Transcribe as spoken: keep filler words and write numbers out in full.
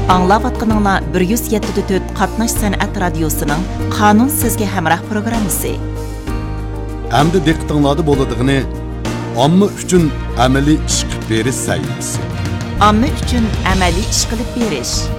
Аңлаватқаныңла bir yuz yetti nöqta to'rt Qatnash san'at radiosining Qonun sizga hamroh programmasi. Әмді диqqətinizdə bo'ladiğini omma uchun amaliy ish qilib berish sayılması. Omma uchun amaliy ish qilib berish.